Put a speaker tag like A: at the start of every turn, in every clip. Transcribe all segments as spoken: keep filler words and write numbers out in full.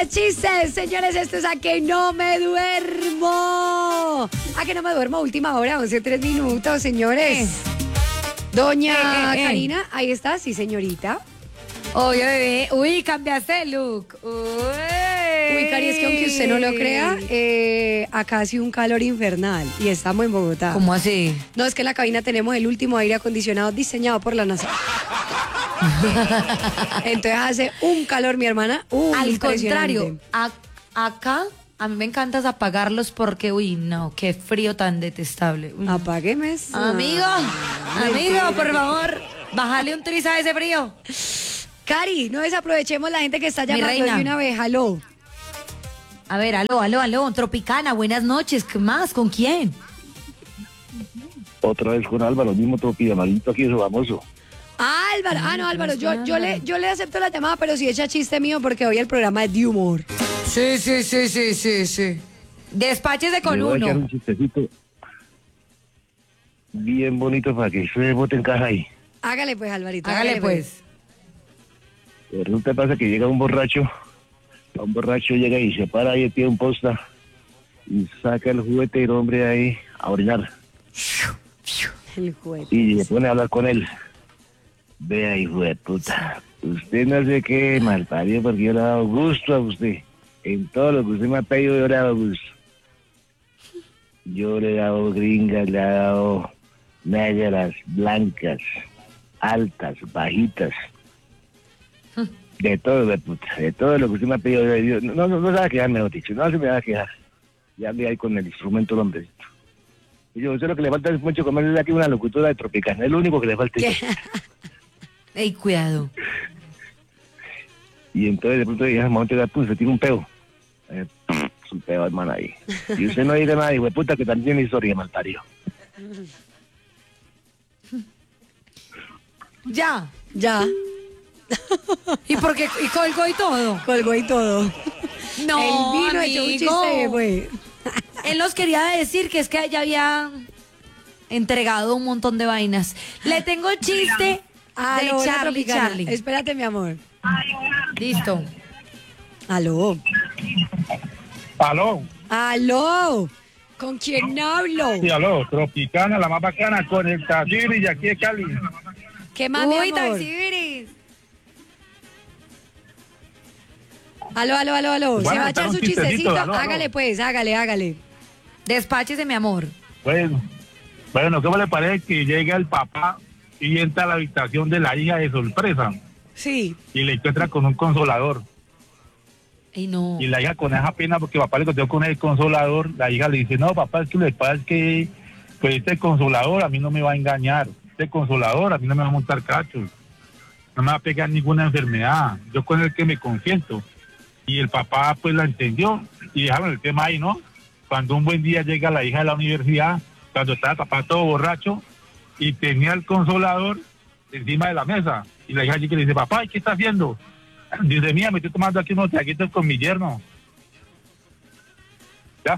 A: chistes, chistes. Señores, esto es A que no me duermo. A que no me duermo, última hora, once, tres minutos, señores. Doña
B: Eh, eh, eh.
A: Karina, ahí está, sí, señorita.
B: Oye, bebé. Uy, cambiaste de look. Uy.
A: Uy, Cari, es que aunque usted no lo crea, eh, acá hace un calor infernal y estamos en Bogotá.
B: ¿Cómo así?
A: No, es que en la cabina tenemos el último aire acondicionado diseñado por la NASA. Entonces hace un calor, mi hermana. Uh,
B: Al
A: impresionante.
B: contrario, a- acá a mí me encanta es apagarlos porque, uy, no, qué frío tan detestable. Uy.
A: Apágueme eso.
B: Amigo, amigo, por favor, bájale un tris a ese frío.
A: Cari, no desaprovechemos la gente que está
B: Mi
A: llamando
B: reina.
A: de una vez. Aló.
B: A ver, aló, aló, aló, Tropicana, buenas noches, ¿qué más? ¿Con quién?
C: Otra vez con Álvaro, mismo tropi, amarito aquí, eso famoso.
A: Álvaro. Ah, no, Álvaro. Yo,
B: Álvaro.
A: yo, le, yo le acepto la llamada, pero si echa chiste mío porque hoy el programa es de humor.
B: Sí, sí, sí, sí, sí, sí. Despáchese con
C: Le voy a echar
B: uno.
C: un chistecito bien bonito para que se bote en caja ahí.
A: Hágale pues, Alvarito.
B: Hágale pues.
C: Eh, Resulta pasa que llega un borracho, un borracho llega y se para ahí pie un posta y saca el juguete y el hombre ahí a orinar
A: El juez.
C: y se pone a hablar con él. Vea, hijo de puta, usted no sé qué malparido porque yo le he dado gusto a usted. En todo lo que usted me ha pedido yo le he dado gusto. Yo le he dado gringas, le he dado negras, blancas, altas, bajitas. De todo, de puta, de todo lo que usted me ha pedido. Yo, no, no, no se va a quejar, mejor dicho, no se me va a quejar. Ya le hay con el instrumento el hombrecito. Y yo, usted lo que le falta es mucho comer, es aquí una locutora de Tropicana, es lo único que le falta.
B: Ey, cuidado.
C: Y entonces de pronto dije, al momento de pues, se tiene un peo. Eh, es un peo, hermano, ahí. Y usted no diga nada, hijo de puta, que también tiene historia, malparido.
B: Ya.
A: Ya,
B: ¿Y por qué? ¿Y colgó y todo?
A: colgó y todo.
B: No,
A: El vino echó un
B: amigo.
A: chiste, pues.
B: Él nos quería decir que es que ya había entregado un montón de vainas. Le tengo chiste
A: Aló,
B: de
A: la
B: Charlie
A: Tropicana.
B: Charlie.
A: Espérate, mi amor.
B: Listo.
A: Aló.
D: Aló,
A: Aló. ¿Con quién hablo?
D: sí, aló, Tropicana, la más bacana, con el Tajiri y aquí de Cali.
A: ¿Qué más, mi
B: Uy,
A: amor?
B: Taxibiris.
A: Aló, aló, aló, aló.
D: Bueno,
A: ¿Se va a echar
D: un
A: su
D: chistecito,
A: chistecito?
D: aló, aló.
A: Hágale pues, hágale, hágale.
B: Despáchese, mi amor.
D: Bueno, bueno, ¿cómo le parece que llega el papá y entra a la habitación de la hija de sorpresa
A: Sí.
D: y le encuentra con un consolador?
B: Ey, no.
D: Y la hija con esa pena porque papá le contó con el consolador, la hija le dice, no, papá, es que lo que pasa es que pues este consolador a mí no me va a engañar, este consolador a mí no me va a montar cachos, no me va a pegar ninguna enfermedad, yo con el que me consiento. Y el papá pues la entendió y dejaron el tema ahí, ¿no? Cuando un buen día llega la hija de la universidad, cuando estaba el papá todo borracho y tenía el consolador encima de la mesa, y la hija allí que le dice, papá, ¿y qué está haciendo? Dice, mía, me estoy tomando aquí unos traguitos con mi yerno. ¿Ya?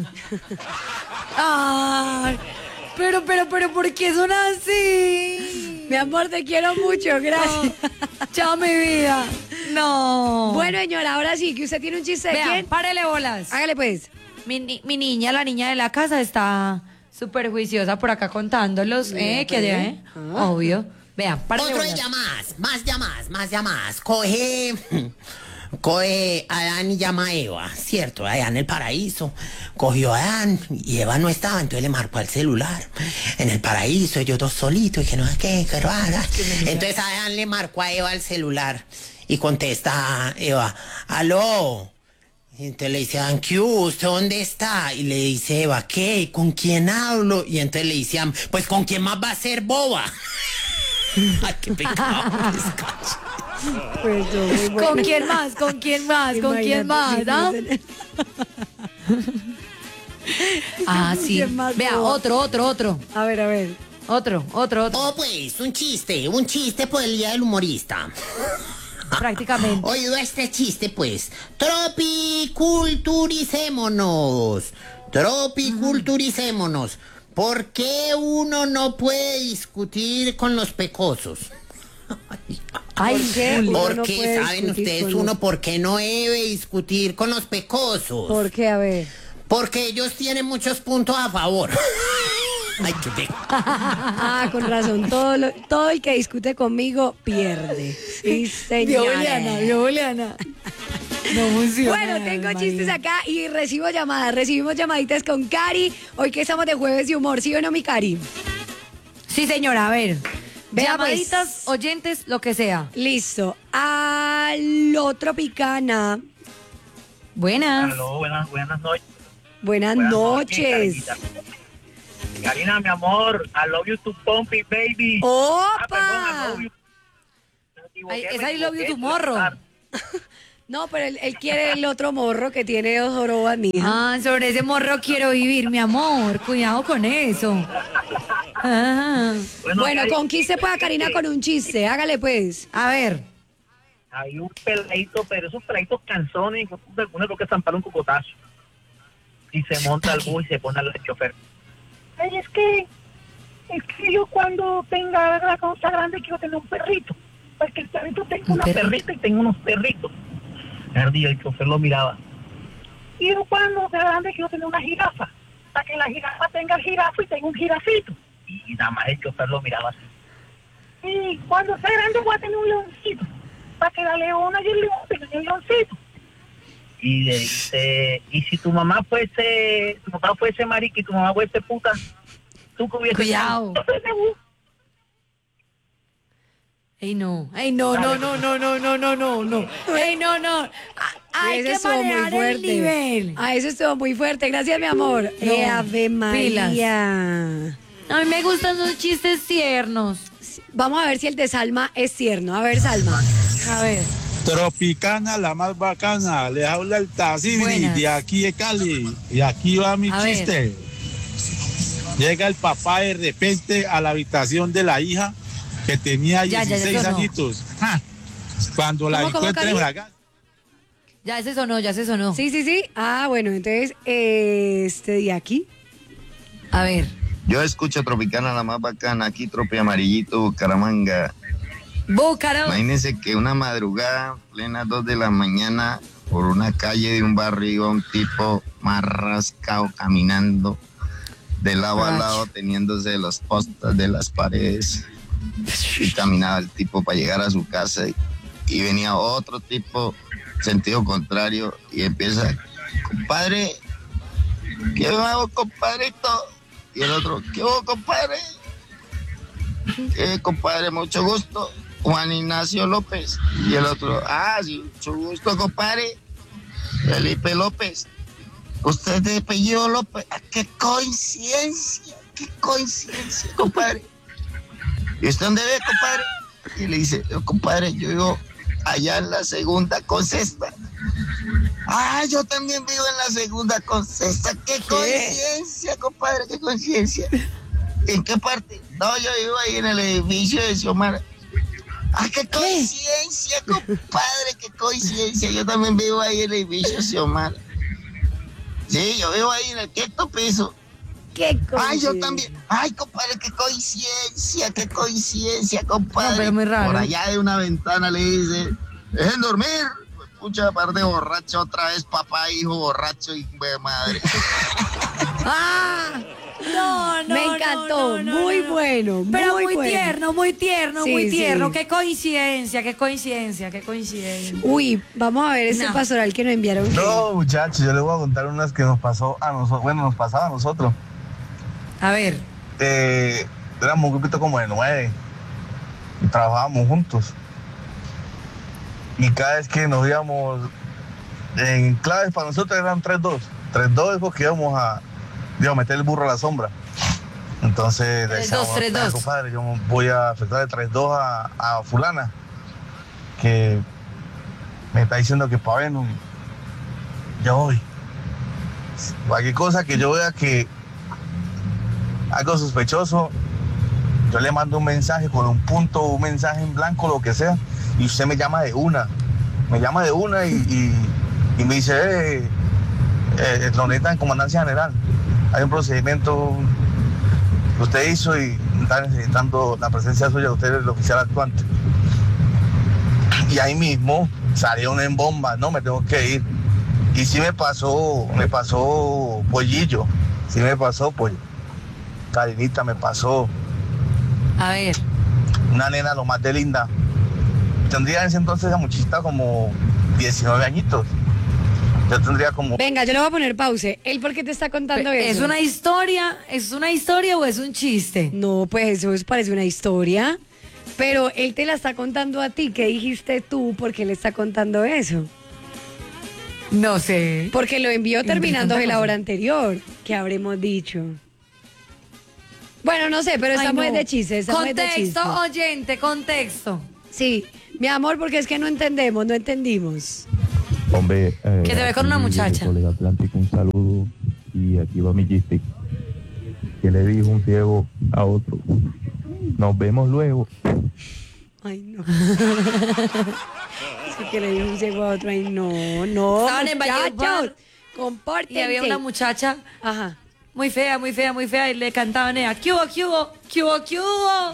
B: Ay, pero, pero, pero, ¿por qué son así?
A: Mi amor, te quiero mucho, gracias.
B: Chao, mi vida. No.
A: Bueno, señora, ahora sí, que usted tiene un chiste de
B: Vean,
A: quién.
B: párele bolas.
A: Hágale pues.
B: Mi, ni- mi niña, la niña de la casa, está súper juiciosa por acá contándolos.
A: Mira,
B: Eh, que
A: pues.
B: ya, eh.
A: Ah.
B: Obvio. Vean, párele
E: Otro
B: bolas.
E: llamadas, más llamadas, más llamadas. Coge, coge a Adán y llama a Eva, ¿cierto? Allá en el paraíso. Cogió a Adán y Eva no estaba, entonces le marcó al celular. En el paraíso, ellos dos solitos, y que no sé qué, que rara. Entonces Adán le marcó a Eva al celular y contesta Eva, aló. Y entonces le dice, Adán, ¿qué hubo? ¿Usted dónde está? Y le dice Eva, ¿qué? ¿Con quién hablo? Y entonces le dice, Adán, pues ¿con quién más va a ser boba? Ay, qué pecado.
A: Pues yo, muy bueno.
B: ¿Con quién más? ¿Con quién más? ¿Con quién más?
A: Imagínate,
B: ¿Ah? Ah,
A: ¿Con
B: sí.
A: quién más,
B: Vea,
A: boba?
B: otro, otro, otro.
A: A ver, a ver.
B: Otro, otro, otro.
E: Oh, pues, un chiste, un chiste por el día del humorista.
B: Prácticamente.
E: Oído este chiste, pues. Tropiculturicémonos. Tropiculturicémonos. ¿Por qué uno no puede discutir con los pecosos?
B: Ay,
A: ¿Por qué?
B: Juli.
A: Uno no
E: Porque
A: puede
E: saben
A: discutir
E: ustedes
A: con
E: uno
A: los-
E: por qué no debe discutir con los pecosos.
A: ¿Por qué? A ver.
E: Porque ellos tienen muchos puntos a favor. Ay, qué pe...
A: Ah, con razón. Todo, lo- todo el que discute conmigo pierde. Sí,
B: Vio
A: señora.
B: Juliana, vio Juliana. No funciona.
A: Bueno, tengo
B: María.
A: chistes acá y recibo llamadas. Recibimos llamaditas con Cari. Hoy que estamos de jueves de humor, ¿sí o no, mi Cari?
B: Sí, señora, a ver.
A: Vea,
B: Llamaditas,
A: pues.
B: oyentes, lo que sea.
A: Listo. Aló, Tropicana.
B: Buenas.
F: Aló, buenas, buenas noches.
A: Buenas
F: Buenas
A: noches.
F: Karinita. Karina, mi amor, I love you to Pompey, baby. Ah, perdón, I love
A: ¡Opa!
F: you. Me equivoqué,
B: Ay,
F: me
B: esa I love you
F: equivoqué,
B: to morro.
F: claro.
A: No, pero él, él quiere el otro morro que tiene dos jorobas, mija.
B: Ah, sobre ese morro quiero vivir, mi amor. Cuidado con eso. Ah,
F: Bueno,
A: Bueno,
F: Cari,
A: conquiste pues a Karina con un chiste. Hágale pues.
B: a ver.
F: hay un peladito, pero esos peladitos canzones, uno creo que zampar un cocotazo. Y se monta al bus y se pone al chofer. Ay, es que, es que yo cuando tenga la cosa grande quiero tener un perrito. Porque el perrito tengo
B: ¿Un
F: una
B: perrito?
F: perrita y tengo unos perritos. El día el chofer lo miraba. Y yo cuando sea grande quiero tener una jirafa. Para que la jirafa tenga el jirafa y tenga un jirafito. Y nada más el chofer lo miraba así. Y cuando sea grande voy a tener un leoncito. Para que la leona y el león tengan el leoncito. Y le dice, y si tu mamá fuese, tu papá fuese marica y tu mamá fuese puta, tú que hubiese...
B: Cuidado. Ey, no. Ey, no, no, no, no, no, no, no, no, no. Ey, no, no. Ah, Hay
A: Ese
B: que
A: estuvo muy
B: manejar el
A: fuerte.
B: nivel.
A: Ah, eso estuvo muy fuerte. Gracias, mi amor.
B: No,
A: Eh, Ave María.
B: A mí me gustan los chistes tiernos.
A: Vamos a ver si el de Salma es tierno. A ver, Salma.
B: A ver.
D: Tropicana, la más bacana. Les habla el Tacibri
B: Buenas.
D: de aquí de Cali. Y aquí va mi
B: A ver.
D: chiste. Llega el papá de repente a la habitación de la hija que tenía
B: Ya, ya, ya
D: dieciséis
B: sonó.
D: añitos. ¡Ja! Cuando la
A: ¿Cómo, cómo,
D: encuentra en
A: Cari?
D: Braga.
B: Ya se sonó, ya se sonó.
A: Sí, sí, sí. Ah, bueno, entonces, eh, este de aquí.
B: A ver.
G: Yo escucho Tropicana, la más bacana, aquí Tropi Amarillito, Bucaramanga.
B: Búcaro.
G: Imagínense que una madrugada, plena dos de la mañana, por una calle de un barrio iba un tipo más rascado caminando de lado a lado, teniéndose los postes de las paredes. Y caminaba el tipo para llegar a su casa y, y venía otro tipo, sentido contrario, y empieza, compadre, ¿qué hago, compadrito? Y el otro, ¿qué hago, compadre? ¿Qué, compadre? Mucho gusto. Juan Ignacio López. Y el otro, ah, sí, mucho gusto, compadre. Felipe López. Usted es de apellido López. Ah, ¡qué coincidencia! ¡Qué coincidencia, compadre! ¿Y usted dónde ve, compadre? Y le dice, compadre, yo vivo allá en la segunda con cesta. Ah, yo también vivo en la segunda con cesta. ¡Qué coincidencia, compadre! ¡Qué coincidencia! ¿En qué parte? No, yo vivo ahí en el edificio de Xiomara. ¡Ah, qué coincidencia, compadre! ¡Qué coincidencia! Yo también vivo ahí en el edificio de Xiomara. Sí, yo vivo ahí en el quinto piso.
A: ¿Qué cosa?
G: Ay, yo también. Ay, compadre, qué coincidencia, qué coincidencia, compadre.
B: No, pero muy raro.
G: Por allá de una ventana le dice, dejen dormir. Pucha, par de borracho otra vez, papá, hijo, borracho y de madre.
B: ¡Ah! No, no.
A: Me
B: no,
A: encantó.
B: no, no,
A: Muy
B: no.
A: bueno.
B: Pero
A: muy,
B: muy,
A: bueno.
B: tierno, muy tierno,
A: Sí,
B: muy
A: sí.
B: tierno. Qué coincidencia, qué coincidencia, qué coincidencia.
A: Uy, vamos a ver ese
B: No.
A: pastoral que nos enviaron.
H: No, muchachos, yo les voy a contar unas que nos pasó a nosotros, bueno, nos pasaba a nosotros.
B: A ver.
H: Eh, éramos un grupito como de nueve y trabajábamos juntos. Y cada vez que nos íbamos en claves para nosotros eran tres dos. tres dos es porque íbamos a, digamos, meter el burro a la sombra. Entonces
B: tres
H: decíamos,
B: dos, tres dos.
H: compadre, yo voy a afectar el tres dos a, a fulana, que me está diciendo que para ver, no, ya voy. Cualquier cosa que yo vea que algo sospechoso, yo le mando un mensaje con un punto, un mensaje en blanco, lo que sea, y usted me llama de una, me llama de una y, y, y me dice, eh, eh, lo necesitan en comandancia general, hay un procedimiento que usted hizo y está necesitando la presencia suya de usted, el oficial actuante. y ahí mismo salieron en bomba, no, me tengo que ir. Y sí me pasó, me pasó Pollillo, sí me pasó, pues, Karinita, me pasó.
B: A ver.
H: Una nena lo más de linda. Tendría en ese entonces la muchachita como diecinueve añitos. Yo tendría como...
A: Venga, yo le voy a poner pause. ¿Él por qué te está contando
B: ¿Es
A: eso?
B: una historia? ¿Es una historia o es un chiste?
A: No, pues eso es- parece una historia. Pero él te la está contando a ti. ¿Qué dijiste tú? ¿Por qué le está contando eso?
B: No sé.
A: Porque lo envió terminando
B: Interesante
A: la hora
B: cosa.
A: anterior. ¿Qué habremos dicho? Bueno, no sé, pero
B: Ay,
A: estamos
B: no.
A: de chiste. Estamos de chiste.
B: Contexto, oyente, contexto.
A: Sí, mi amor, porque es que no entendemos, no entendimos.
I: Hombre, eh,
B: Que te ve con una
I: aquí
B: muchacha.
I: desde Soledad Atlántico, un saludo y aquí va mi chiste. Que le dijo un ciego a otro, nos vemos luego.
A: Ay, no. Sí que le dijo un ciego a otro. Ay, no, no.
B: Estaban en
A: muchachos,
B: Valledupar.
A: compórtense.
B: Y había una muchacha
A: Ajá.
B: muy fea, muy fea, muy fea y le cantaban ella, ¿qué hubo, qué hubo, qué hubo, qué hubo?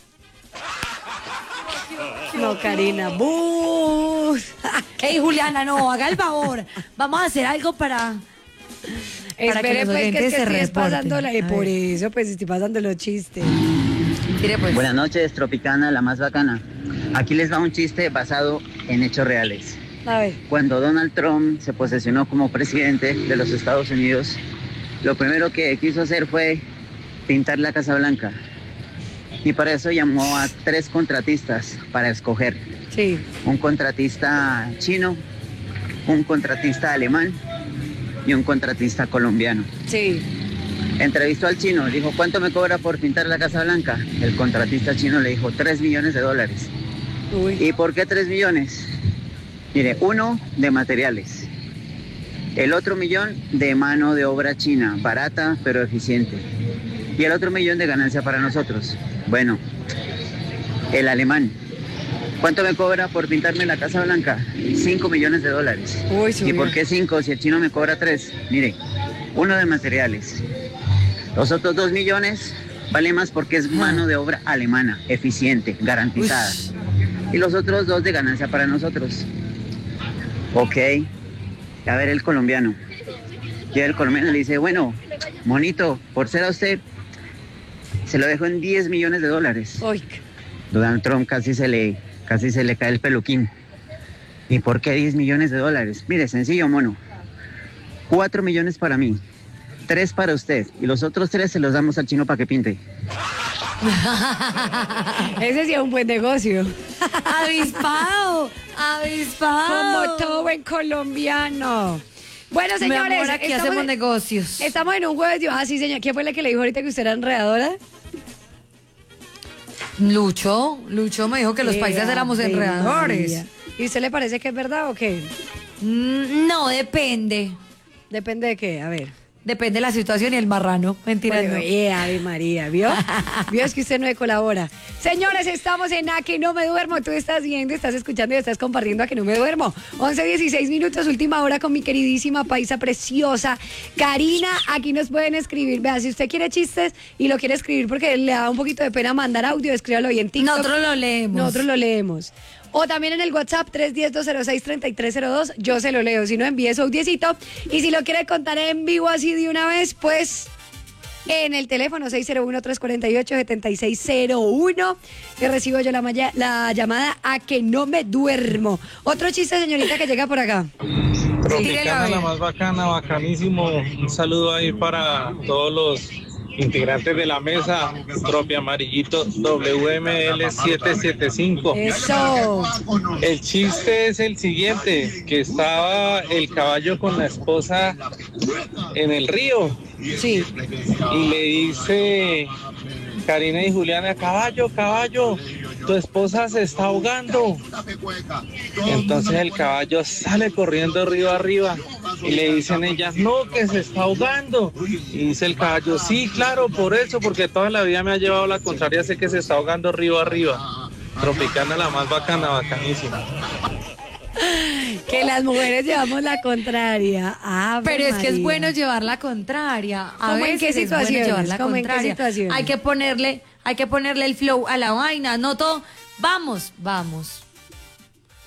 A: No, Karina, bus.
B: Ey, Juliana, no, haga el favor. Vamos a hacer algo para... Para que
A: Espere,
B: los
A: pues, que es
B: oyentes
A: que
B: se
A: estoy
B: reporten.
A: pasando la...
B: A
A: Por
B: ver.
A: eso, pues, estoy pasando los chistes.
B: Mire, pues.
J: Buenas noches, Tropicana, la más bacana. Aquí les va un chiste basado en hechos reales.
A: A ver.
J: Cuando Donald Trump se posesionó como presidente de los Estados Unidos, lo primero que quiso hacer fue pintar la Casa Blanca. Y para eso llamó a tres contratistas para escoger.
A: Sí.
J: Un contratista chino, un contratista alemán y un contratista colombiano.
A: Sí.
J: Entrevistó al chino, dijo, ¿cuánto me cobra por pintar la Casa Blanca? El contratista chino le dijo, tres millones de dólares.
A: Uy.
J: ¿Y por qué tres millones? Mire, uno de materiales. El otro millón de mano de obra china, barata pero eficiente. Y el otro millón de ganancia para nosotros. Bueno, el alemán. ¿Cuánto me cobra por pintarme la Casa Blanca? Cinco millones de dólares.
A: Uy,
J: ¿Y
A: subió.
J: por qué cinco si el chino me cobra tres? Mire, uno de materiales. Los otros dos millones vale más porque es mano de obra alemana, eficiente, garantizada.
B: Ush.
J: Y los otros dos de ganancia para nosotros. Ok. A ver el colombiano. Y el colombiano le dice, bueno, monito, por ser a usted, se lo dejo en diez millones de dólares.
A: Uy.
J: Donald Trump casi se le, casi se le cae el peluquín. ¿Y por qué diez millones de dólares? Mire, sencillo, mono. cuatro millones para mí, tres para usted, y los otros tres se los damos al chino para que pinte.
A: Ese sí es un buen negocio.
B: Avispado, avispado.
A: Como todo buen colombiano. Bueno,
B: Mi
A: señores,
B: amor, aquí
A: estamos,
B: hacemos negocios.
A: estamos en un jueves de... Ah, sí, señor. ¿Quién fue la que le dijo ahorita que usted era enredadora?
B: Lucho, Lucho me dijo que los
A: Qué
B: países éramos
A: Ave
B: enredadores.
A: María. ¿Y usted le parece que es verdad o qué?
B: Mm, No, depende.
A: Depende de qué, a ver.
B: Depende de la situación y el marrano. Mentira,
A: Bueno,
B: no.
A: eh, Ave María, ¿vio? ¿Vio? Es que usted no me colabora. Señores, estamos en A Que No Me Duermo. Tú estás viendo, estás escuchando y estás compartiendo A Que No Me Duermo. once, dieciséis minutos, última hora con mi queridísima paisa preciosa, Karina. Aquí nos pueden escribir. Vea, si usted quiere chistes y lo quiere escribir porque le da un poquito de pena mandar audio, escríbalo ahí en TikTok.
B: Nosotros lo leemos.
A: Nosotros lo leemos. O también en el WhatsApp tres uno cero, dos cero seis, tres tres cero dos. Yo se lo leo. Si no, envíe su audiecito. Y si lo quiere contar en vivo así de una vez, pues en el teléfono seis cero uno, tres cuatro ocho, siete seis cero uno. Que recibo yo la, malla- la llamada A Que No Me Duermo. Otro chiste, señorita, que llega por acá.
B: Dígalo,
K: Tropicana,
B: a
K: la
B: ver.
K: más bacana, bacanísimo. Un saludo ahí para todos los integrantes de la mesa. Tropi Amarillito W M L setecientos setenta y cinco.
A: Eso.
K: El chiste es el siguiente, que estaba el caballo con la esposa en el río.
A: Sí.
K: Y le dice Karina y Juliana, caballo, caballo, tu esposa se está ahogando. Entonces el caballo sale corriendo río arriba y le dicen ellas, no, que se está ahogando. Y dice el caballo, sí, claro, por eso, porque toda la vida me ha llevado la contraria, sé que se está ahogando río arriba. Tropicana, la más bacana, bacanísima.
A: Que las mujeres llevamos la contraria. Ave
B: Pero es que es
A: María.
B: bueno llevar la contraria. A
A: ¿Cómo en qué
B: veces es bueno
A: situaciones?
B: llevar la
A: ¿Cómo en qué
B: contraria.
A: situaciones?
B: Hay que ponerle, hay que ponerle el flow a la vaina, no todo. Vamos, vamos.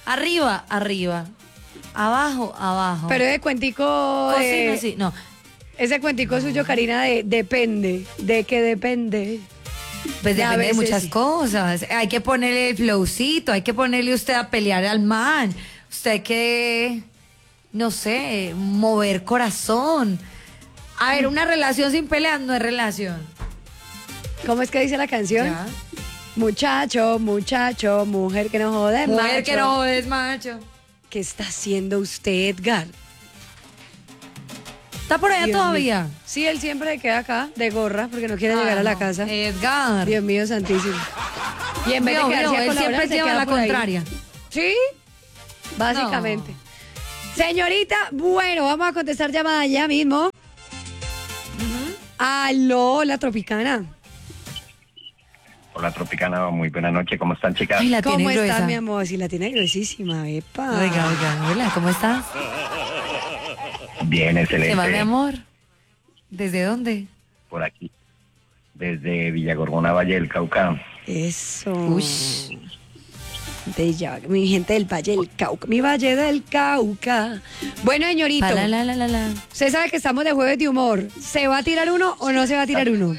B: Arriba, arriba. Abajo, abajo.
A: Pero ese cuentico de...
B: Cocina, sí, no.
A: Ese cuentico suyo, Karina, de depende. ¿De qué depende?
B: Pues
A: De a
B: depende de
A: veces
B: muchas
A: sí.
B: cosas. Hay que ponerle el flowcito, hay que ponerle usted a pelear al man. Usted hay que, no sé, mover corazón. A ver, una relación sin peleas no es relación.
A: ¿Cómo es que dice la canción?
B: Ya.
A: Muchacho, muchacho, mujer que no jode,
B: Mujer
A: macho.
B: que no jodes, macho.
A: ¿Qué está haciendo usted, Edgar?
B: ¿Está por allá
A: Dios
B: todavía?
A: mío. Sí, él siempre queda acá, de gorra, porque no quiere
B: Ah,
A: llegar a la
B: no.
A: casa.
B: Edgar.
A: Dios mío, santísimo. Y en vez
B: Vio,
A: de quedarse
B: vio,
A: a
B: él
A: colaborar,
B: siempre
A: se
B: lleva
A: queda
B: la
A: por ahí.
B: contraria.
A: Sí, básicamente. Señorita, bueno, vamos a contestar llamada ya mismo. Aló, la Tropicana.
C: Hola Tropicana, muy buena noche, ¿cómo están chicas?
B: Ay, la
A: ¿Cómo
B: tiene
A: estás,
B: gruesa.
A: mi amor? Si la tiene gruesísima, epa.
B: Oiga, oiga, hola, ¿cómo estás?
C: Bien,
B: ¿Qué va, mi
C: excelente,
B: amor? ¿Desde dónde?
C: por aquí, desde Villagorgona, Valle del Cauca.
A: Eso.
B: Ush.
A: De ya, mi gente del Valle del Cauca, mi Valle del Cauca. Bueno, señorito,
B: Pa, la, la, la, la, la.
A: usted sabe que estamos de jueves de humor. ¿Se va a tirar uno o no se va a tirar uno?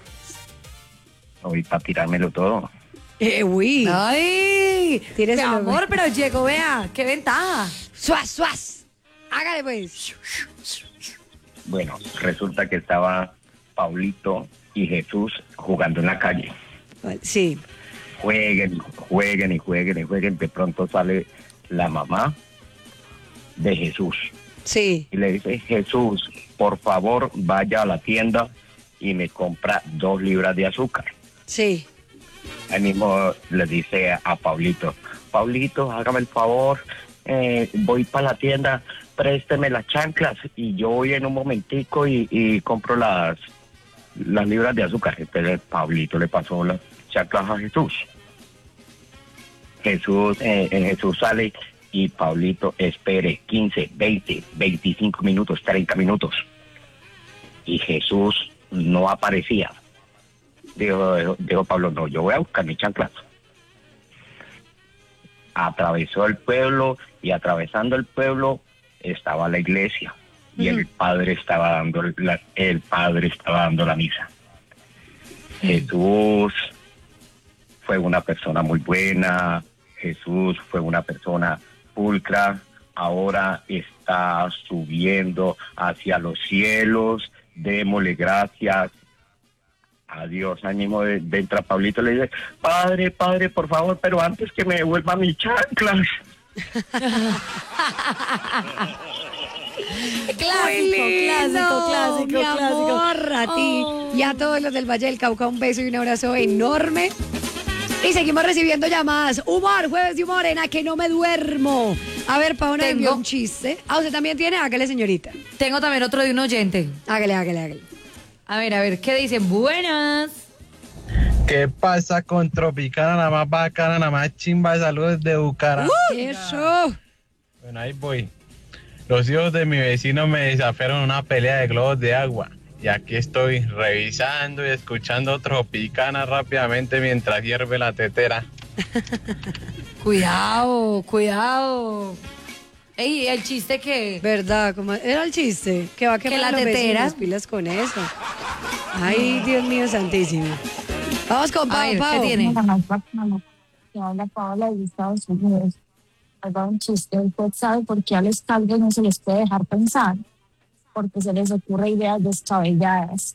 C: Hoy para tirármelo todo.
A: Eh, uy.
B: Ay,
A: Tírese,
B: mi
A: lo-
B: amor, pero llegó, vea, qué ventaja.
A: Suaz, suaz. Hágale pues.
C: Bueno, resulta que estaba Paulito y Jesús jugando en la calle.
A: Sí.
C: Jueguen, jueguen y jueguen y jueguen. De pronto sale la mamá de Jesús
A: Sí.
C: y le dice, Jesús, por favor vaya a la tienda y me compra dos libras de azúcar.
A: Sí.
C: Ahí mismo le dice a Paulito, Paulito, hágame el favor, eh, voy para la tienda, présteme las chanclas y yo voy en un momentico y, y compro las, las libras de azúcar. Entonces Paulito le pasó las chanclas a Jesús. Jesús, eh, eh, Jesús sale y Paulito espere quince, veinte, veinticinco minutos, treinta minutos. Y Jesús no aparecía. Dijo, dijo, dijo Pablo, no, yo voy a buscar mis chanclas. Atravesó el pueblo y atravesando el pueblo estaba la iglesia y el padre estaba dando la, el padre estaba dando la misa. Jesús fue una persona muy buena, Jesús fue una persona pulcra, ahora está subiendo hacia los cielos, démosle gracias a Dios. Ánimo de, de entra Pablito, le dice, padre, padre, por favor, pero antes que me devuelva mis chanclas.
B: Clásico,
A: Muy lindo,
B: clásico, clásico,
A: mi
B: clásico.
A: amor, a ti
B: Oh.
A: y a todos los del Valle del Cauca un beso y un abrazo enorme. Y seguimos recibiendo llamadas. Humor, jueves de humor, en A que no me duermo. A ver, Paola
B: Tengo-
A: envió un chiste. Ah, ¿usted también tiene? Hágale, señorita.
B: Tengo también otro de un oyente.
A: Hágale, hágale, hágale.
B: A ver, a ver, ¿qué dicen? Buenas.
K: ¿Qué pasa con Tropicana, la más bacana, la más chimba de salud de Bucaramanga?
A: Eso.
K: Bueno, ahí voy. Los hijos de mi vecino me desafiaron en una pelea de globos de agua. Y aquí estoy revisando y escuchando Tropicana rápidamente mientras hierve la tetera.
B: Cuidado, cuidado. Ey, el chiste que...
A: ¿Verdad? ¿Cómo era el chiste? Que va a quemar
B: Que la
A: a los
B: tetera.
A: vecinos, pilas con eso. Ay, Dios mío santísimo. Vamos con
B: A
A: Pau,
B: ver, ¿qué
A: Pau.
B: tiene?
L: Que habla Paola de Estados Unidos. Haga un chiste. ¿Usted sabe por qué a los calvos no se les puede dejar pensar? Porque se les ocurre ideas descabelladas.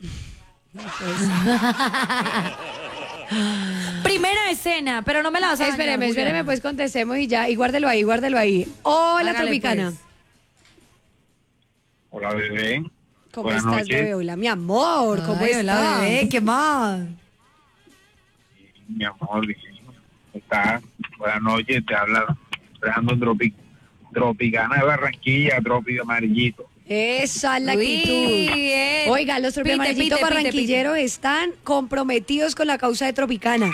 B: Primera escena, pero no me la vas a
A: Espéreme,
B: dañar,
A: espéreme,
B: Juliana.
A: pues contestemos y ya. Y guárdelo ahí, guárdelo ahí. Hola,
B: Hágale,
A: Tropicana.
B: pues.
D: Hola, bebé.
A: ¿Cómo
D: Buenas
A: estás,
D: noches.
A: bebé? Hola, mi amor. ¿Cómo
B: Ay,
A: estás?
B: hola, bebé, ¿qué más?
D: Mi amor, está. Buenas noches, te habla Fernando Tropi, Tropicana de Barranquilla, Tropi de Amarillito.
A: Esa es la
B: Uy,
A: actitud.
B: bien.
A: Oiga, los
B: Pite,
A: tropiamarillitos
B: pite, pite,
A: barranquilleros están comprometidos con la causa de Tropicana.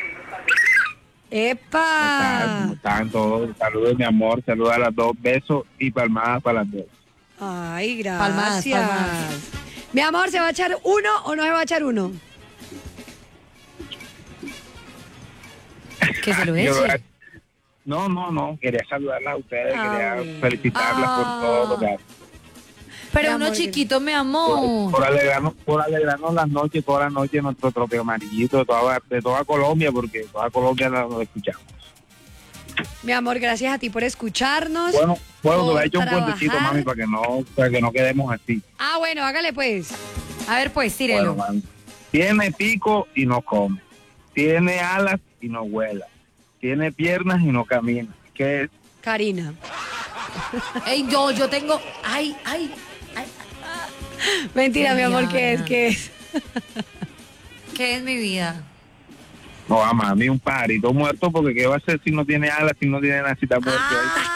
A: ¡Epa!
D: ¿Cómo están todos? Saludos, mi amor. Saludos a las dos. Besos y palmadas para las dos.
A: Ay, gracias.
B: Palmadas, palmadas.
A: Mi amor, ¿se va a echar uno o no se va a echar uno?
B: Que se lo
D: Yo,
B: eche.
M: No, no, no, quería saludarlas a ustedes,
A: Ay.
M: quería felicitarlas por
B: Ah.
M: todo lo que hacen.
B: Pero
A: Mi
B: uno
A: amor,
B: chiquito, mi
M: Por,
B: amor.
M: por alegrarnos, por alegrarnos las noches, todas las noches, nuestro tropeo amarillito de toda, de toda Colombia, porque toda Colombia nos, nos escuchamos.
A: Mi amor, gracias a ti por escucharnos.
M: Bueno, bueno, te
A: por
M: voy a echar un
A: trabajar.
M: cuentecito, mami, para que no, para que no quedemos así.
A: Ah, bueno, hágale pues.
B: A ver, pues, tírelo.
M: Bueno, mami. Tiene pico y no come. Tiene alas y no vuela. Tiene piernas y no camina. ¿Qué es?
A: Karina.
B: Ey, yo, yo tengo. Ay, ay, ay.
A: Mentira, mi amor,
B: Diana.
A: ¿qué es? ¿Qué es?
B: ¿Qué es mi vida?
M: No, a mami, un pajarito muerto, porque ¿qué va a hacer si no tiene alas, si no tiene nada, si está muerto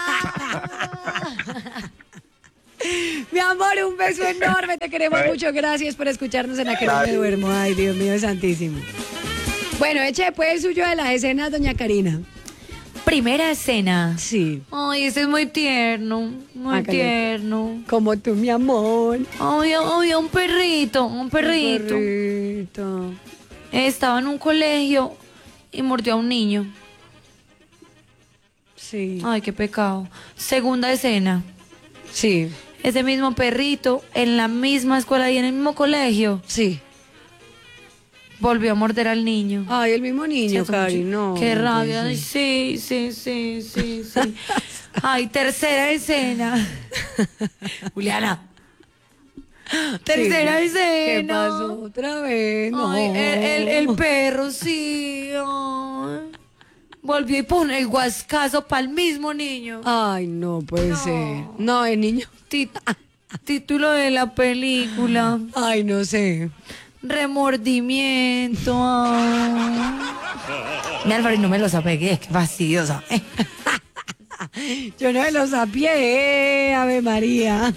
M: ahí?
A: Mi amor, un beso enorme, te queremos
M: Ay.
A: mucho. Gracias por escucharnos en Aquel
M: Ay.
A: Me Duermo. Ay, Dios mío santísimo. Bueno, eche pues el suyo de las escenas, doña Karina.
B: Primera escena.
A: Sí.
B: Ay, ese es muy tierno, muy
A: Hágale.
B: tierno.
A: Como tú, mi amor.
B: Ay, ay, un perrito, un perrito.
A: Perrito.
B: Estaba en un colegio y mordió a un niño.
A: Sí.
B: Ay, qué pecado. Segunda escena.
A: Sí.
B: Ese mismo perrito en la misma escuela y en el mismo colegio
A: Sí.
B: volvió a morder al niño.
A: Ay, el mismo niño,
B: ¿Cierto?
A: Cari, no.
B: Qué
A: no
B: rabia.
A: puede
B: Ay,
A: ser.
B: sí, sí, sí, sí, sí. Ay, tercera escena. Juliana. Tercera
A: Sí.
B: escena.
A: ¿Qué pasó otra vez? No.
B: Ay, el, el- el perro, sí. Ay. Volvió y pone el guascazo para el mismo niño.
A: Ay, no puede
B: No.
A: ser. No, el niño.
B: Ti- título de la película.
A: Ay, no sé.
B: Remordimiento. Ay. Mi Álvaro, y no me lo apegué, qué fastidiosa.
A: Yo no me lo sapié, Ave María.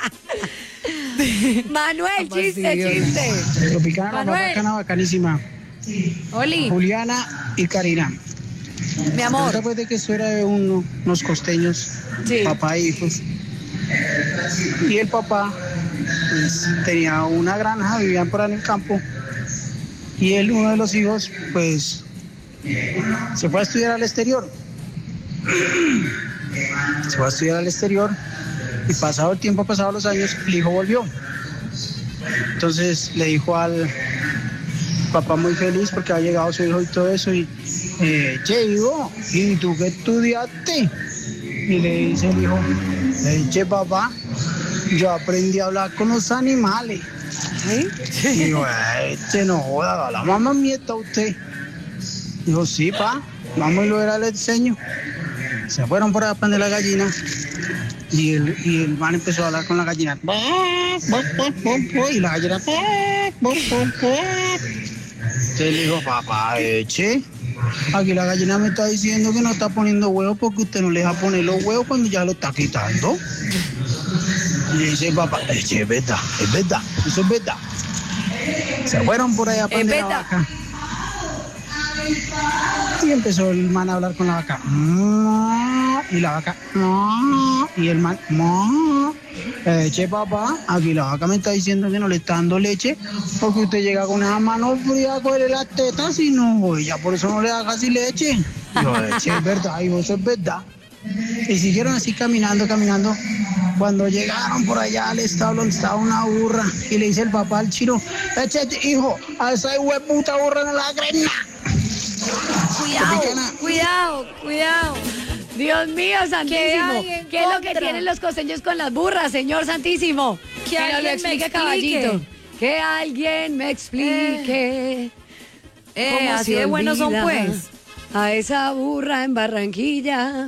A: Manuel, chiste, chiste.
N: Tropicana,
B: Manuel.
N: bacana, bacanísima.
B: Oli,
N: Juliana y Karina.
B: mi amor.
N: Después de que esto era de uno- unos costeños,
A: Sí.
N: papá e hijos. Y el papá pues, tenía una granja, vivían por ahí en el campo. Y él, uno de los hijos, pues se fue a estudiar al exterior. Se fue a estudiar al exterior y pasado el tiempo, pasado los años, el hijo volvió. Entonces le dijo al papá muy feliz porque había llegado su hijo y todo eso y eh, che, hijo, ¿y tú qué estudiaste? Y le dice el hijo, eh, che papá, yo aprendí a hablar con los animales. Y dijo, este no joda, la mamá mieta usted. Dijo, sí, pa, vamos y lo era, le enseño. Se fueron por ahí a prender la gallina y el, y el man empezó a hablar con la gallina. Y la gallina. Entonces le dijo, papá, eche. Aquí la gallina me está diciendo que no está poniendo huevos porque usted no le deja poner los huevos cuando ya lo está quitando. Y le dice, papá, eche, es verdad, es verdad, eso es verdad. Se fueron por ahí a prender la
B: verdad.
N: vaca. Y empezó el man a hablar con la vaca. Y la vaca. Y el man. Eche, papá, aquí la vaca me está diciendo que no le está dando leche porque usted llega con esa mano fría a cogerle las tetas y no, ella por eso no le da casi leche. Yo, eche, es verdad, hijo, eso es verdad. Y siguieron así caminando, caminando. Cuando llegaron por allá al establo donde estaba una burra y le dice el papá al chino, eche, hijo, a esa hueputa burra no la creen nada.
B: Cuidado, cuidado, cuidado.
A: Dios mío,
B: ¿Qué
A: santísimo.
B: hay en
A: ¿Qué es lo que
B: contra?
A: tienen los costeños con las burras, señor santísimo?
B: Que
A: nos lo
B: alguien me
A: explique,
B: explique.
A: caballito. Que alguien me explique.
B: Eh,
A: cómo
B: así
A: se
B: de buenos son,
A: olvida
B: pues.
A: A esa burra en Barranquilla.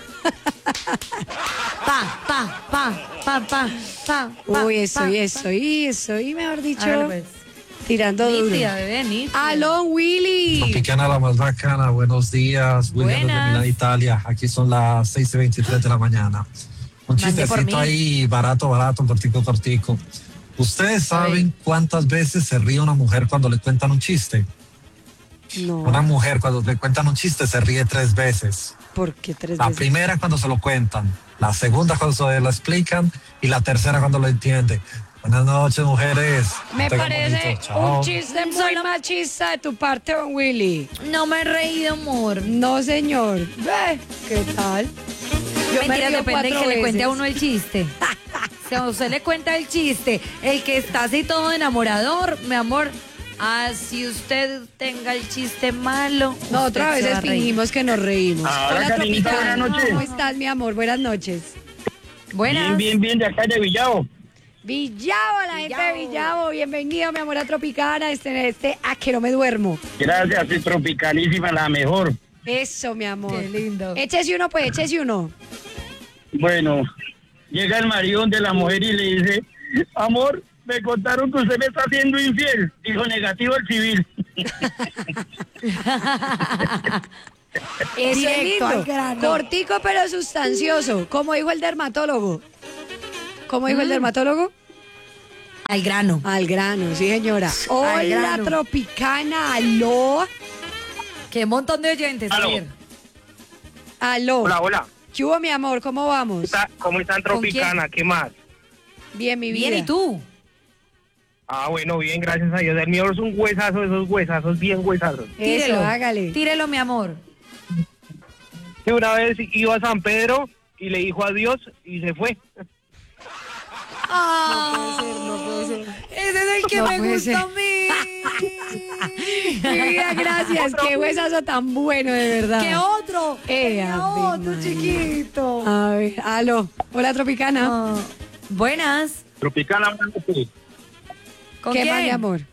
B: Pa, pa, pa, pa, pa, pa. pa,
A: Uy, eso,
B: pa,
A: y
B: pa.
A: eso, y eso, y mejor dicho,
B: A ver, pues.
A: tirando
B: Nítida,
A: duro.
B: bebé, nítida.
A: Aló, Willy.
O: Tropicana, la más bacana, buenos días, William
B: Buenas.
O: de Milán, Italia. Aquí son las seis y veintitrés de la mañana. Un
B: Mande por
O: chistecito
B: mí.
O: ahí, barato, barato, cortico, cortico. ¿Ustedes saben cuántas veces se ríe una mujer cuando le cuentan un chiste?
A: No,
O: Una mujer cuando le cuentan un chiste se ríe tres veces.
A: ¿por qué tres
O: La
A: veces?
O: primera cuando se lo cuentan, la segunda cuando se lo explican y la tercera cuando lo entiende. Buenas noches, mujeres.
A: Me
O: Tengan
A: parece
O: bonito. Chao.
A: un chiste muy machista de tu parte, don Willy.
B: No me he reído, amor.
A: No, señor. Ve, ¿qué tal? Yo me
B: Mentira,
A: río
B: depende de que
A: cuatro
B: le cuente a
A: veces.
B: uno el chiste. Si a usted le cuenta el chiste, el que está así todo enamorador, mi amor, así usted tenga el chiste malo.
A: No,
B: usted
A: otra
B: se
A: vez
B: va a reír.
A: fingimos que nos reímos.
M: Ahora,
A: Hola,
M: Karinita,
A: Tropicana.
M: buenas noches.
A: ¿Cómo estás, mi amor? Buenas noches.
B: Buenas.
M: Bien, bien, bien, de acá de Villavo.
A: Villavo, la gente de Villavo. Bienvenido, mi amor, a Tropicana. Este, este, a que no me duermo.
M: Gracias, es tropicalísima, la mejor.
A: Eso, mi amor.
B: Qué lindo.
A: Échese uno, pues, échese uno.
M: Bueno, llega el marido de la mujer y le dice, amor, me contaron que usted me está haciendo infiel. Dijo, negativo el civil.
A: Eso es
B: Directo al
A: lindo.
B: grano.
A: Cortico, pero sustancioso. Como dijo el dermatólogo. ¿Cómo dijo el
B: Mm.
A: dermatólogo?
B: Al grano.
A: Al grano, sí, señora.
B: Al
A: Hola,
B: grano.
A: Tropicana. Aló.
B: Qué montón de oyentes.
M: Aló.
B: Javier.
A: Aló.
M: Hola, hola.
A: ¿Qué hubo, mi amor? ¿Cómo vamos?
M: Está- ¿Cómo están,
B: ¿Con
M: Tropicana? ¿Qué más?
A: Bien, mi vida.
B: Bien, ¿y tú?
M: Ah, bueno, bien, gracias a Dios. El mío es un huesazo, esos huesazos, bien huesazos.
A: Eso,
B: Tírelo.
A: hágale.
B: Tírelo, mi amor.
M: Que una vez iba a San Pedro y le dijo adiós y se fue.
B: Ah, no puede ser, no puede ser. Ese es el que
A: No
B: me
A: puede
B: gusta
A: ser.
B: a mí.
A: Mi vida, gracias. Qué huesazo tan bueno, de verdad.
B: ¿Qué otro?
A: Eh,
B: ¿Qué
A: Ave
B: otro,
A: María.
B: chiquito?
A: A ver, aló. Hola, Tropicana.
B: Ah, buenas.
M: Tropicana,
B: ¿Con
A: ¿Qué
B: quién?
A: más, mi amor?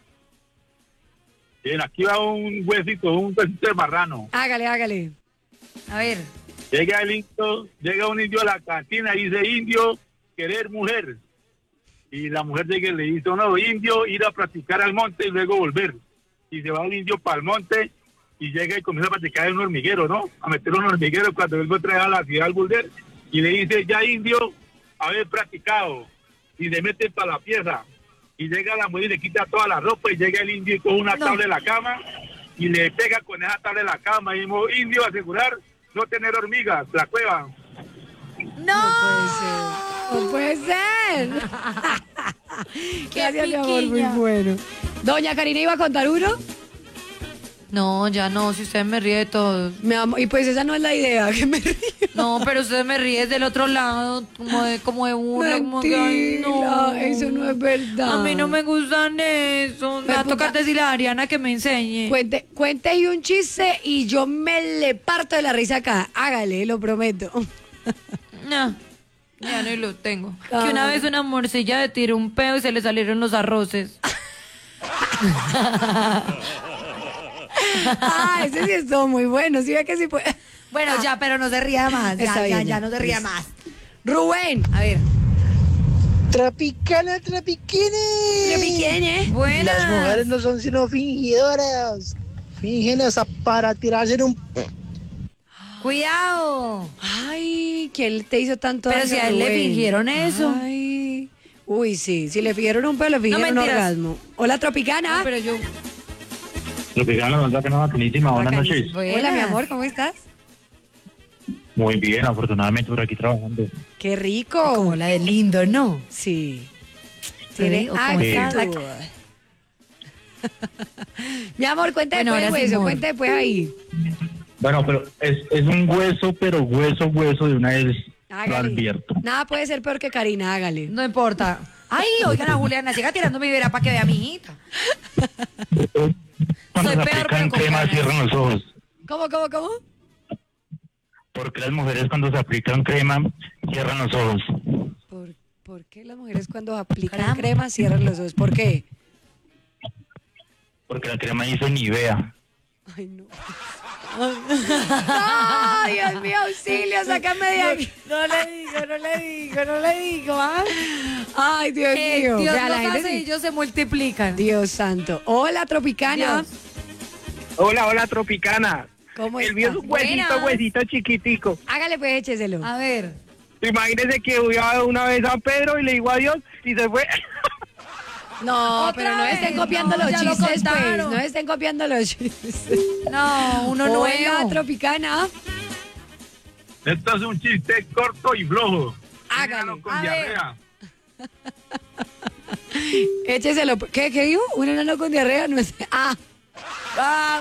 D: Bien, aquí va un huesito, un huesito de marrano.
A: Hágale, hágale.
B: A ver.
D: Llega el indio, llega un indio a la cantina y dice, indio, querer mujer. Y la mujer llega y le dice, no, indio, ir a practicar al monte y luego volver. Y se va el indio para el monte y llega y comienza a practicar en un hormiguero, ¿no? A meter un hormiguero cuando él trae a la ciudad al volver. Y le dice, ya indio, haber practicado. Y le mete para la pieza. Y llega la mujer y le quita toda la ropa y llega el indio y coge una
B: No.
D: tabla de la cama y le pega con esa tabla de la cama. Y dijo, indio, asegurar no tener hormigas, la cueva.
B: ¡No!
A: No puede ser.
B: ¡Qué
A: Gracias, mi amor, muy
B: piquiña!
A: bueno. Doña Karina, ¿iba a contar uno?
B: No, ya no, si usted me ríe de todo.
A: Mi amor, y pues esa no es la idea, que me río.
B: No, pero usted me ríe del otro lado, como de, como de burla, como que, ay, no.
A: Mentira, eso no es verdad.
B: A mí no me gustan eso. Me va a
A: puta.
B: tocar decirle a Ariana que me enseñe.
A: Cuente, cuente ahí un chiste y yo me le parto de la risa acá. Hágale, lo prometo.
B: No, ya no lo tengo.
A: Ah.
B: Que una vez una morcilla le tiró un peo y se le salieron los arroces.
A: Ah, ese sí estuvo muy bueno. Sí, ve que sí puede.
B: Bueno, ya, pero no se ría más. Ya,
A: Está
B: ya,
A: bien,
B: ya,
A: ya.
B: no se ría
A: Listo.
B: más.
A: Rubén.
B: A ver.
N: Tropicana, Tropicana.
A: Tropicana.
B: Buenas.
N: Las mujeres no son sino fingidoras. Fingen hasta para tirarse en un...
B: Cuidado.
A: Ay, ¿quién te hizo tanto
B: Pero
A: daño,
B: si a él le
A: Rubén?
B: fingieron eso.
A: Ay. Uy, sí. Si le fingieron un pelo, le fingieron un
B: mentiras.
A: orgasmo. Hola, Tropicana.
B: No, pero yo.
D: Tropicana, la verdad que no, bacanísima. Buenas noches.
A: Hola, mi
B: Buenas.
A: amor, ¿cómo estás?
D: Muy bien, afortunadamente por aquí trabajando.
A: Qué rico.
B: Como la de lindo, ¿no?
A: Sí.
B: Sí,
A: Tiene
B: o como
A: actitud.
B: actitud.
A: Mi amor, cuente
B: Bueno,
A: después,
B: ahora sí,
A: hueso,
B: amor.
A: cuente después ahí.
D: Bueno, pero es, es un hueso, pero hueso, hueso de una vez lo
A: Hágale.
D: advierto.
A: Nada puede ser peor que Karina, hágale.
B: No importa. Ay, oigan a Juliana, siga tirando mi vera para que vea a mi hijita.
D: Cuando
B: Soy
D: se
B: peor,
D: aplican
B: pero con
D: crema
B: ganas.
D: cierran los ojos.
A: ¿Cómo, cómo, cómo?
D: Porque las mujeres cuando se aplican crema cierran los ojos.
A: ¿Por, por qué las mujeres cuando aplican
B: Caramba.
A: crema cierran los ojos? ¿Por qué?
D: Porque la crema dice Nivea.
A: Ay, no. ¡Ay, Dios mío, auxilio! ¡Sácame de aquí!
B: No le digo, no le digo, no le digo, ¿ah?
A: ¡Ay, Dios
B: Eh,
A: mío!
B: Dios
A: Vea, la
B: los
A: gente
B: hace
A: sí-
B: y ellos se multiplican.
A: Dios santo. Hola, Tropicana.
B: Dios.
M: Hola, hola, Tropicana.
A: ¿Cómo
M: El mío es
A: está?
M: un huesito,
B: Buenas.
M: huesito chiquitico.
A: Hágale, pues, écheselo.
B: A ver.
M: Imagínese que iba una vez a San Pedro y le dijo adiós y se fue.
A: No,
B: Otra
A: pero no
B: vez,
A: estén copiando
B: no,
A: los
B: ya lo
A: chistes, pues.
B: contaron.
A: No estén copiando los chistes.
B: No, uno
A: Hola,
B: nuevo.
A: Tropicana.
D: Esto es un chiste corto y flojo.
A: Hágale.
D: Con
B: A ver.
D: diarrea.
A: Écheselo. ¿Qué, qué dijo? ¿Un enano con diarrea? No es... Ah.
B: Ah,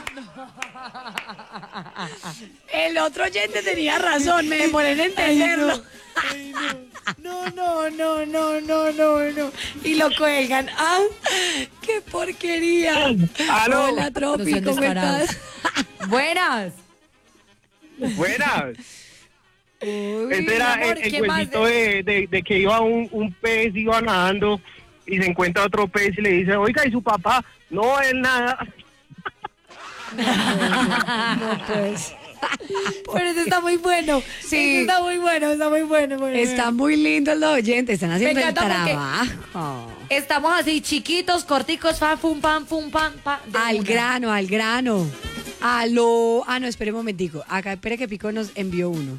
A: El otro oyente tenía razón, me demoré en entenderlo.
B: Ay, no. No, no, no, no, no, no. Y lo cuelgan. ¡Ah! ¡Qué porquería!
P: ¡Aló!
A: Hola, Tropi,
B: Pero son
A: ¿cómo
B: descarados.
A: estás?
B: Buenas.
P: Buenas.
A: Uy,
P: Este era
B: mi amor,
P: el, el
B: ¿qué más
P: cuentito de, de, de que iba un, un pez, iba nadando y se encuentra otro pez y le dice, oiga, ¿y su papá? No, él nada.
A: No, pues.
B: Pero ese está muy bueno.
A: Sí.
B: Ese está muy bueno, está muy bueno. muy
A: Está
B: bueno.
A: muy lindo los oyentes, están haciendo el
B: encanta porque-
A: trabajo.
B: Estamos así, chiquitos, corticos, fan, fum, pam, fum, pam, pa. de
A: Al
B: una.
A: grano, al grano. A lo. Ah, no, espere un momentico. Acá, espere que Pico nos envió uno.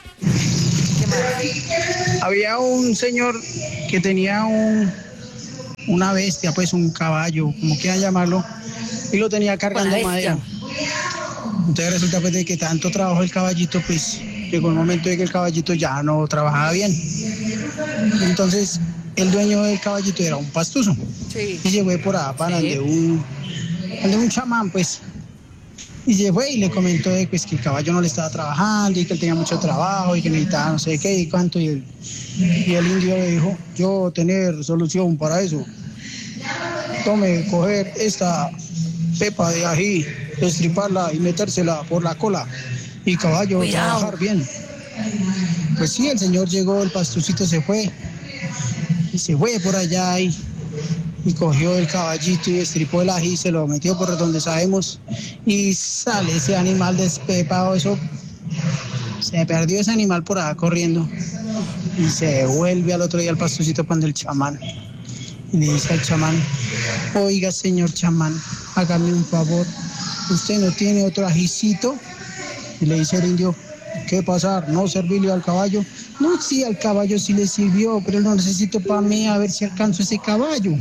N: Había un señor que tenía un, una bestia, pues un caballo, como quieran llamarlo, y lo tenía cargando
B: Una bestia.
N: madera. Entonces resulta pues de que tanto trabajó el caballito, pues llegó el momento de que el caballito ya no trabajaba bien. Entonces el dueño del caballito era un pastuso.
A: Sí.
N: Y llegó por allá para donde un, donde un chamán, pues. Y se fue y le comentó de, pues, que el caballo no le estaba trabajando y que él tenía mucho trabajo y que necesitaba no sé qué y cuánto. Y el, y el indio le dijo, yo tener solución para eso. Tome, coger esta pepa de ají, destriparla y metérsela por la cola y caballo
B: Cuidado.
N: trabajar bien. Pues sí, el señor llegó, el pastucito se fue y se fue por allá y, y cogió el caballito y destripó el ají, se lo metió por donde sabemos y sale ese animal despepado, eso se perdió ese animal por allá corriendo y se vuelve al otro día el pastucito cuando el chamán y le dice al chamán, oiga señor chamán, hágame un favor, usted no tiene otro ajicito. Y le dice el indio, ¿qué pasar? ¿No servirle al caballo? No, sí, al caballo sí le sirvió, pero lo necesito para mí, a ver si alcanzo ese caballo.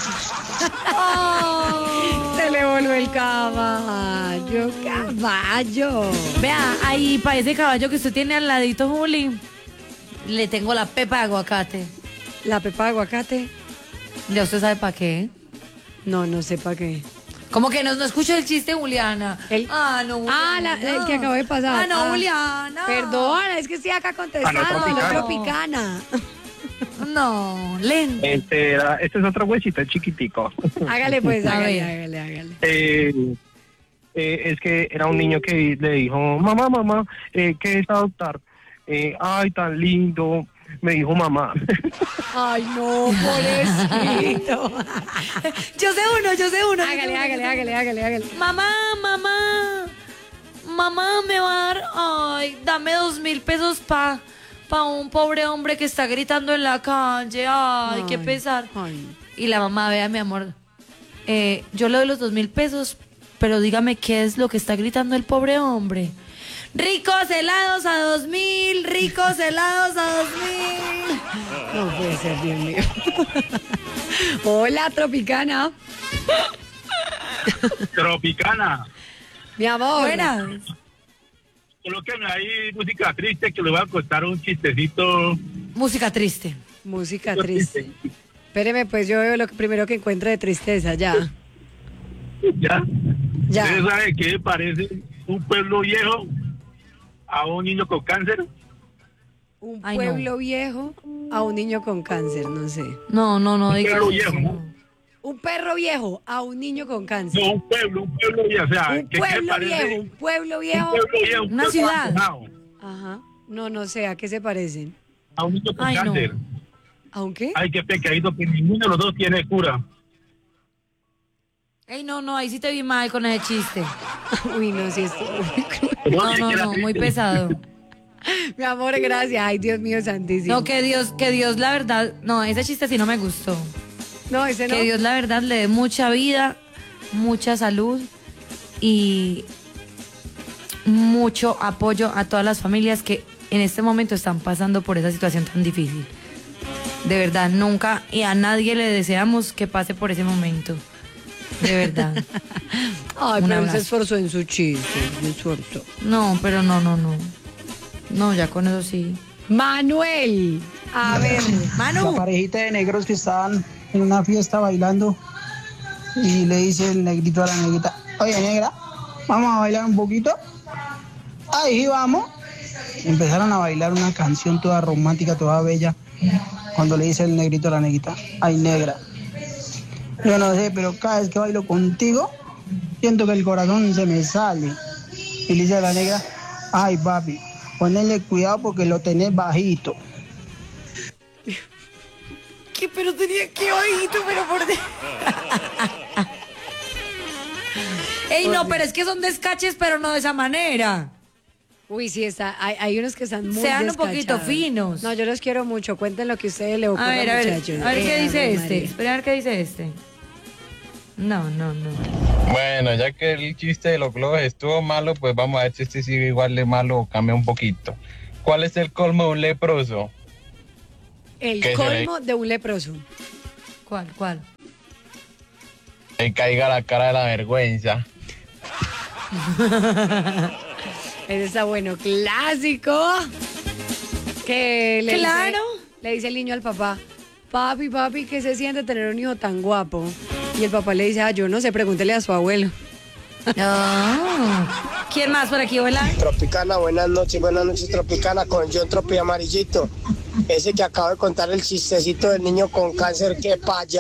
A: Se le volvió el caballo, caballo.
B: Vea, ahí para ese caballo que usted tiene al ladito, Juli, le tengo la pepa de aguacate.
A: La pepa de aguacate.
B: ¿Ya usted sabe para qué?
A: No, no sé para qué.
B: Como que no, no escucho el chiste, Juliana.
A: El-
B: Ah, no, Juliana.
A: Ah, la- el que acabó de pasar.
B: Ah, no, Juliana.
A: Perdona, es que estoy acá contestando.
P: Ah, no,
A: No,
P: Tropicana.
A: Tropicana.
B: No, lento.
P: Este, era, este es otro huesito chiquitico.
A: Hágale pues,
B: A
A: hágale,
B: ver.
A: hágale, hágale.
P: Eh, eh, es que era un niño que le dijo, mamá, mamá, eh, ¿qué es adoptar? Eh, ay, tan lindo, me dijo mamá.
A: Ay, no, pobrecito.
B: Yo sé uno, yo sé uno.
A: Hágale, hágale, hágale, hágale, hágale.
B: Mamá, mamá, mamá, me va a dar, ay, dame dos mil pesos pa, pa un pobre hombre que está gritando en la calle, ay, qué
A: Ay,
B: pesar.
A: ay.
B: Y la mamá, vea, mi amor, eh, yo le doy los dos mil pesos, pero dígame qué es lo que está gritando el pobre hombre. Ricos helados a dos mil, ricos helados a dos mil.
A: No puede ser, Dios mío. Hola, Tropicana.
D: Tropicana,
A: Mi amor.
B: Buenas.
D: colóquenme ahí música triste que le voy a contar un chistecito.
B: Música triste.
A: Música triste. Espéreme, pues yo veo lo que primero que encuentre de tristeza, ya.
D: ¿Ya?
A: Ya.
D: ¿Usted sabe qué parece un pueblo viejo a un niño con cáncer?
A: Un
B: Ay, no.
A: pueblo viejo a un niño con cáncer, no sé.
B: No, no, no
D: Un
B: digas
D: pueblo
B: eso.
D: viejo, ¿no?
A: Un perro viejo a un niño con cáncer.
D: No, un pueblo, un pueblo viejo. O sea,
A: Un
D: ¿qué- qué
A: pueblo
D: parece?
A: viejo, un pueblo
D: Un
A: viejo.
D: pueblo viejo, un
B: Una
D: pueblo
B: ciudad.
D: abandonado,
A: Ajá. No, no sé, ¿a qué se parecen?
D: a un niño con
B: Ay, no.
D: cáncer.
A: ¿A un qué?
D: Ay, qué pecadito, que ninguno de los dos tiene cura.
B: Ey, no, no, ahí sí te vi mal con ese chiste.
A: Uy, no, sí, esto.
B: No, no, no, muy pesado.
A: Mi amor, gracias. Ay, Dios mío santísimo.
B: No, que Dios, que Dios la verdad, no, ese chiste sí no me gustó.
A: No, ese no.
B: Que Dios la verdad le dé mucha vida, mucha salud y mucho apoyo a todas las familias que en este momento están pasando por esa situación tan difícil. De verdad, nunca y a nadie le deseamos que pase por ese momento. De verdad.
A: Ay,
B: Un
A: pero él
B: abrazo.
A: se esforzó en su chiste. Se esforzó.
B: No, pero no, no, no. No, ya con eso sí.
A: Manuel.
B: A ver, Manu.
N: La parejita de negros que estaban en una fiesta bailando y le dice el negrito a la negrita, oye negra, vamos a bailar un poquito. Ahí vamos. Empezaron a bailar una canción toda romántica, toda bella. Cuando le dice el negrito a la negrita, ay negra, yo no sé, pero cada vez que bailo contigo, siento que el corazón se me sale. Y le dice a la negra, ay papi, ponele cuidado porque lo tenés bajito.
B: ¿Qué? Pero tenía que bajito, pero por... de- Ey, no, pero es que son descaches, pero no de esa manera.
A: Uy, sí, está. Hay, hay unos que están muy
B: Sean un poquito
A: descachados.
B: finos.
A: No, yo los quiero mucho. Cuenten lo que a ustedes le ocurra,
B: A ver, a ver,
A: muchachos.
B: a ver qué
A: Eh,
B: dice
A: Ave
B: este.
A: María.
B: Espera a ver qué dice este. No, no, no.
Q: Bueno, ya que el chiste de los globos estuvo malo, pues vamos a ver si este sigue igual de malo o cambia un poquito. ¿Cuál es el colmo de un leproso?
A: El
Q: ¿Qué se
A: colmo de un leproso.
B: ¿Cuál, cuál?
Q: Que caiga la cara de la vergüenza.
A: Ese está bueno. Clásico. Que le
B: Claro.
A: Dice, le dice el niño al papá, papi, papi, ¿qué se siente tener un hijo tan guapo? Y el papá le dice, ah, yo no sé, pregúntele a su abuelo.
B: No. ¿Quién más por aquí, hola?
R: Tropicana, buenas noches, buenas noches Tropicana con John Tropi Amarillito. Ese que acabo de contar el chistecito del niño con cáncer, qué paya.